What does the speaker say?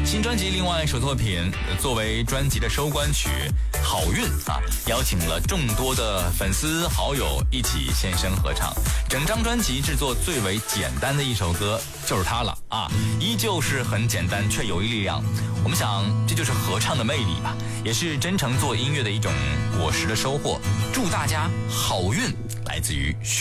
新专辑另外一首作品作为专辑的收官曲《好运》邀请了众多的粉丝好友一起现身合唱。整张专辑制作最为简单的一首歌就是它了依旧是很简单却有力量。我们想这就是合唱的魅力吧，也是真诚做音乐的一种果实的收获。祝大家好运来自于